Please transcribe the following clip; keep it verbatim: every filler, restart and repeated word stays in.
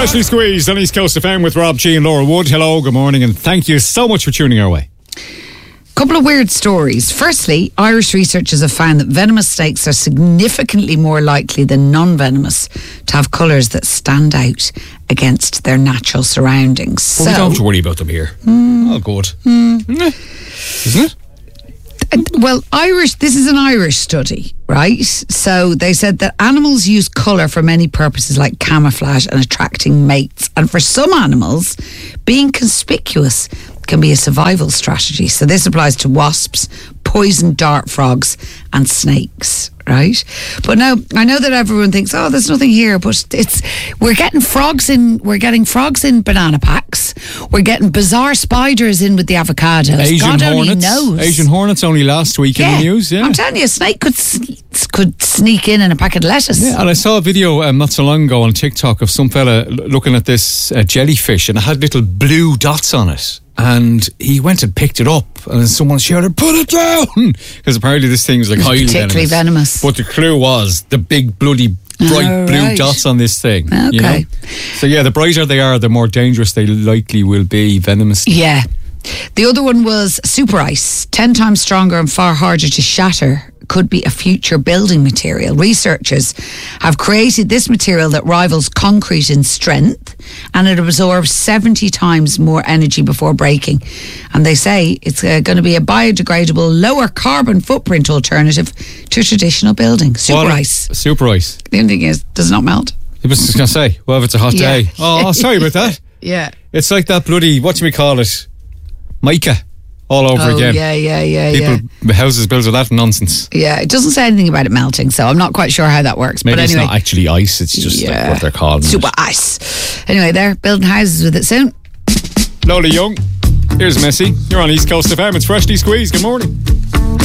Freshly squeezed on East Coast F M with Rob G and Laura Wood. Hello, good morning, and thank you so much for tuning our way. Couple of weird stories. Firstly, Irish researchers have found that venomous snakes are significantly more likely than non-venomous to have colours that stand out against their natural surroundings. Well, so, we don't have to worry about them here. Mm. Oh, good. Mm. Isn't it? Well, Irish, this is an Irish study, right? So they said that animals use colour for many purposes like camouflage and attracting mates. And for some animals, being conspicuous can be a survival strategy. So this applies to wasps, poison dart frogs and snakes, right? But now I know that everyone thinks, oh, there's nothing here, but it's we're getting frogs in we're getting frogs in banana packs. We're getting bizarre spiders in with the avocados. Asian God only hornets. knows. Asian hornets only last week yeah, in the news. Yeah, I'm telling you, a snake could sne- could sneak in in a packet of lettuce. Yeah, and I saw a video um, not so long ago on TikTok of some fella l- looking at this uh, jellyfish, and it had little blue dots on it. And he went and picked it up, and someone shouted, "Put it down!" Because apparently this thing was like highly particularly venomous. venomous. But the clue was the big bloody bright Oh, blue right. dots on this thing. Okay. You know? So yeah, the brighter they are, the more dangerous they likely will be venomous. Yeah. The other one was super ice, ten times stronger and far harder to shatter. Could be a future building material. Researchers have created this material that rivals concrete in strength, and it absorbs seventy times more energy before breaking. And they say it's uh, going to be a biodegradable, lower carbon footprint alternative to traditional building. Super What? ice. Super ice. The only thing is, does not melt. I was just going to say, well, if it's a hot Yeah. day. Oh, sorry about that. Yeah. It's like that bloody, what do we call it? Mica. All over Oh, again. yeah, yeah, yeah, People, yeah. houses built with that nonsense. Yeah, it doesn't say anything about it melting, so I'm not quite sure how that works. Maybe but it's anyway, not actually ice, it's just like what they're called. Super ice. Anyway, they're building houses with it soon. Lola Young, here's Messi. You're on East Coast F M. It's Freshly Squeezed. Good morning.